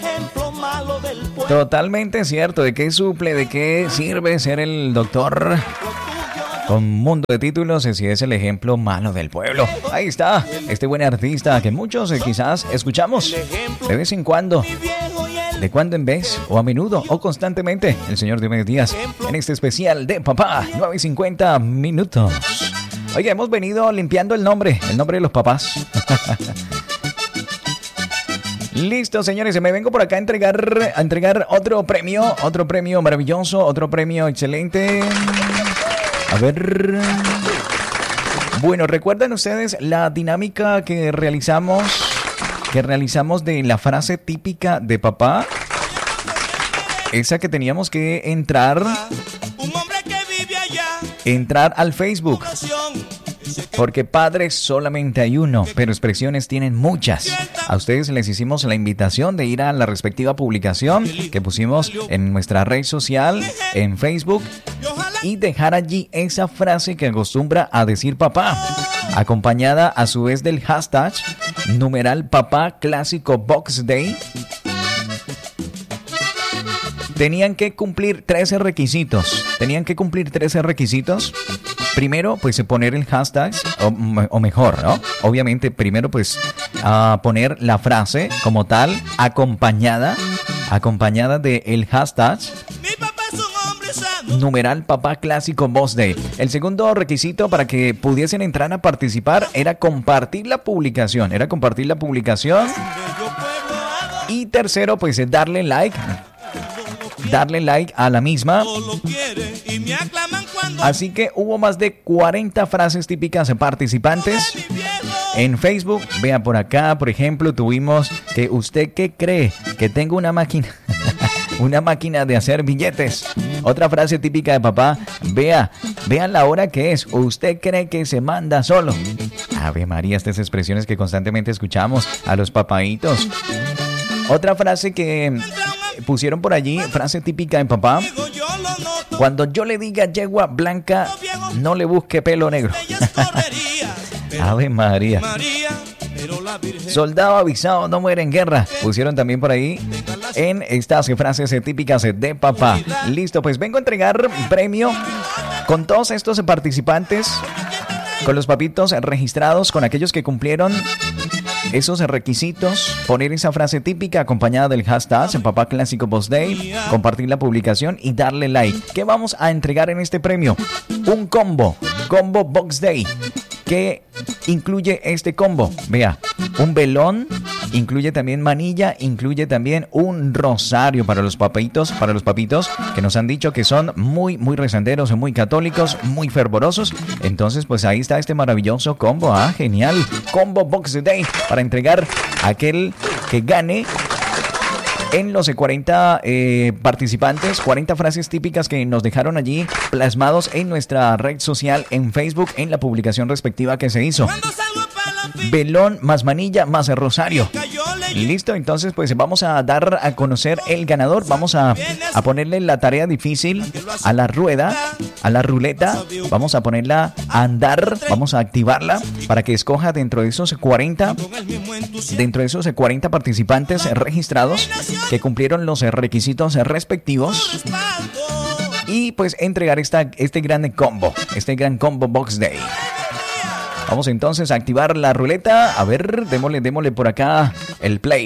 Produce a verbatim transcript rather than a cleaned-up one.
Totalmente cierto. ¿De qué suple, de qué sirve ser el doctor con un mundo de títulos si es el ejemplo malo del pueblo? Ahí está, este buen artista que muchos eh, quizás escuchamos de vez en cuando, de cuando en vez, o a menudo, o constantemente, el señor Diomedes Díaz, en este especial de Papá, nueve y cincuenta minutos. Oiga, hemos venido limpiando el nombre, el nombre de los papás. Listo, señores, me vengo por acá a entregar, a entregar otro premio, otro premio maravilloso, otro premio excelente. A ver. Bueno, ¿recuerdan ustedes la dinámica que realizamos, que realizamos de la frase típica de papá? Esa que teníamos que entrar, entrar al Facebook. Porque padres solamente hay uno, pero expresiones tienen muchas. A ustedes les hicimos la invitación de ir a la respectiva publicación que pusimos en nuestra red social, en Facebook, y dejar allí esa frase que acostumbra a decir papá, acompañada a su vez del hashtag numeral papá clásico box day. Tenían que cumplir trece requisitos. Tenían que cumplir trece requisitos. Primero, pues poner el hashtag, o, o mejor, ¿no? Obviamente, primero, pues, uh, poner la frase como tal, acompañada, acompañada de el hashtag numeral papá clásico box day. El segundo requisito para que pudiesen entrar a participar era compartir la publicación, era compartir la publicación. Y tercero, pues, darle like. Darle like a la misma. Así que hubo más de cuarenta frases típicas participantes en Facebook. Vean por acá, por ejemplo, tuvimos que ¿usted qué cree? Que tengo una máquina, una máquina de hacer billetes. Otra frase típica de papá, vea, vean la hora que es. ¿Usted cree que se manda solo? Ave María, estas expresiones que constantemente escuchamos a los papaitos. Otra frase que pusieron por allí, frase típica de papá: cuando yo le diga yegua blanca, no le busque pelo negro. Ave María. Soldado avisado no muere en guerra. Pusieron también por ahí en estas frases típicas de papá. Listo, pues vengo a entregar premio con todos estos participantes, con los papitos registrados, con aquellos que cumplieron esos requisitos, poner esa frase típica acompañada del hashtag en Papá Clásico Box Day, compartir la publicación y darle like. ¿Qué vamos a entregar en este premio? Un combo, combo Box Day. ¿Qué incluye este combo? Vea, un velón, incluye también manilla, incluye también un rosario para los papitos, para los papitos que nos han dicho que son muy, muy rezanderos, muy católicos, muy fervorosos. Entonces, pues ahí está este maravilloso combo. Ah, genial. Combo Box Day para entregar a aquel que gane en los cuarenta eh, participantes, cuarenta frases típicas que nos dejaron allí plasmados en nuestra red social, en Facebook, en la publicación respectiva que se hizo. Velón más manilla más rosario. Listo, entonces pues vamos a dar a conocer el ganador. Vamos a, a ponerle la tarea difícil a la rueda, a la ruleta. Vamos a ponerla a andar, vamos a activarla para que escoja dentro de esos cuarenta, dentro de esos cuarenta participantes registrados que cumplieron los requisitos respectivos. Y pues entregar esta, este gran combo, este gran combo Box Day. Vamos entonces a activar la ruleta. A ver, démosle, démosle por acá el play.